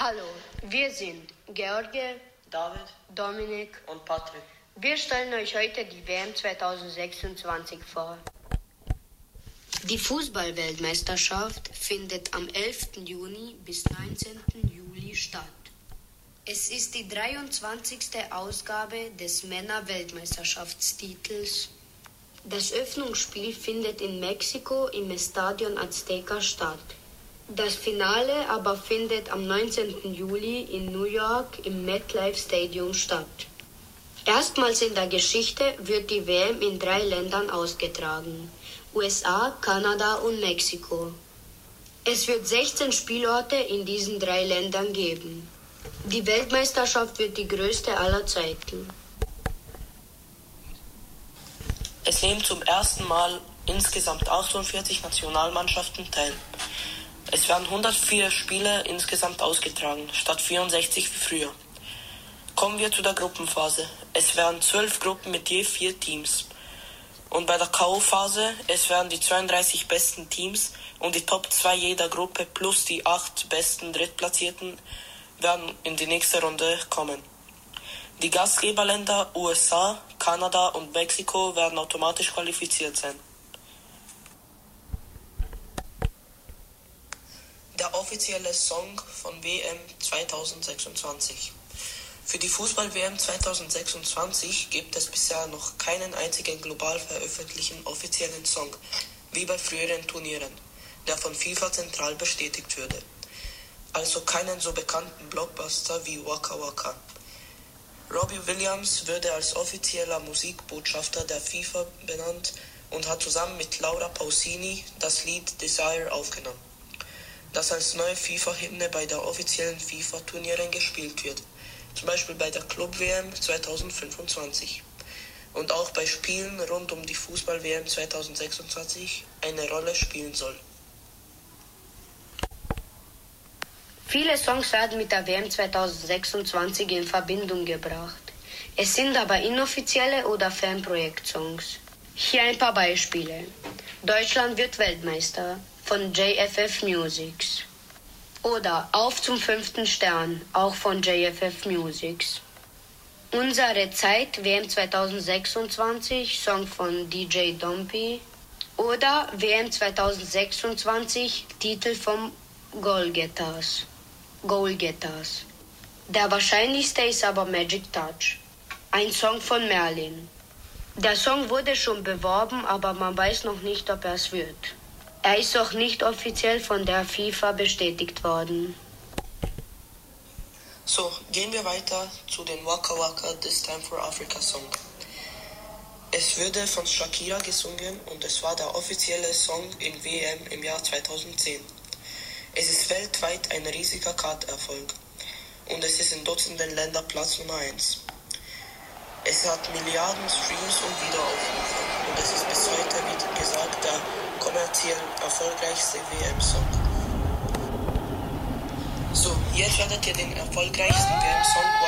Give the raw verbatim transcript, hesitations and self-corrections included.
Hallo, wir sind George, David Dominik. und Patrick. Wir stellen euch heute die W M zwanzig sechsundzwanzig vor. Die Fußball-Weltmeisterschaft findet am elften Juni bis neunzehnten Juli statt. Es ist die dreiundzwanzigste Ausgabe des Männer-Weltmeisterschaftstitels. Das Öffnungsspiel findet in Mexiko im Estadio Azteca statt. Das Finale aber findet am neunzehnten Juli in New York im MetLife Stadium statt. Erstmals in der Geschichte wird die W M in drei Ländern ausgetragen: U S A, Kanada und Mexiko. Es wird sechzehn Spielorte in diesen drei Ländern geben. Die Weltmeisterschaft wird die größte aller Zeiten. Es nehmen zum ersten Mal insgesamt achtundvierzig Nationalmannschaften teil. Es werden hundertvier Spiele insgesamt ausgetragen, statt vierundsechzig wie früher. Kommen wir zu der Gruppenphase. Es werden zwölf Gruppen mit je vier Teams. Und bei der K O-Phase, es werden die zweiunddreißig besten Teams und die Top zwei jeder Gruppe plus die acht besten Drittplatzierten werden in die nächste Runde kommen. Die Gastgeberländer U S A, Kanada und Mexiko werden automatisch qualifiziert sein. Der offizielle Song von W M zwanzig sechsundzwanzig. Für die Fußball-W M zwanzig sechsundzwanzig gibt es bisher noch keinen einzigen global veröffentlichten offiziellen Song, wie bei früheren Turnieren, der von FIFA zentral bestätigt würde. Also keinen so bekannten Blockbuster wie Waka Waka. Robbie Williams würde als offizieller Musikbotschafter der FIFA benannt und hat zusammen mit Laura Pausini das Lied Desire aufgenommen, das als neue FIFA-Hymne bei der offiziellen FIFA-Turnieren gespielt wird, zum Beispiel bei der Club-W M zwanzig fünfundzwanzig und auch bei Spielen rund um die Fußball-W M zwanzig sechsundzwanzig eine Rolle spielen soll. Viele Songs werden mit der W M zwanzig sechsundzwanzig in Verbindung gebracht. Es sind aber inoffizielle oder Fanprojekt-Songs. Hier ein paar Beispiele. Deutschland wird Weltmeister von J F F Musics. Oder Auf zum fünften Stern, auch von J F F Musics. Unsere Zeit, W M zwanzig sechsundzwanzig, Song von D J Dompi. Oder W M zwanzig sechsundzwanzig, Titel vom Goalgetters. Goalgetters. Der wahrscheinlichste ist aber Magic Touch, ein Song von Merlin. Der Song wurde schon beworben, aber man weiß noch nicht, ob er es wird. Er ist auch nicht offiziell von der FIFA bestätigt worden. So, gehen wir weiter zu den Waka Waka This Time for Africa Song. Es wurde von Shakira gesungen und es war der offizielle Song in W M im Jahr zweitausendzehn. Es ist weltweit ein riesiger Karterfolg und es ist in Dutzenden Ländern Platz Nummer eins. Es hat Milliarden Streams und Wiederaufrufe und es ist bis heute, wie gesagt, der kommerziell erfolgreichste W M-Song. So, jetzt werdet ihr den erfolgreichsten W M-Song